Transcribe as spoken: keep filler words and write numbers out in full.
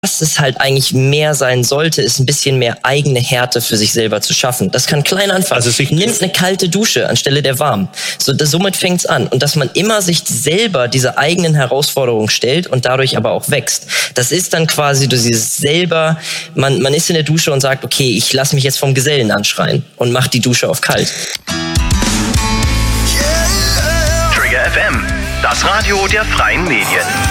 Was es halt eigentlich mehr sein sollte, ist ein bisschen mehr eigene Härte für sich selber zu schaffen. Das kann klein anfangen. Also nimmt eine kalte Dusche anstelle der warmen. So, das, somit fängt's an. Und dass man immer sich selber diese eigenen Herausforderungen stellt und dadurch aber auch wächst. Das ist dann quasi dieses selber, man, man ist in der Dusche und sagt, okay, ich lasse mich jetzt vom Gesellen anschreien und mach die Dusche auf kalt. Trigger F M, das Radio der freien Medien.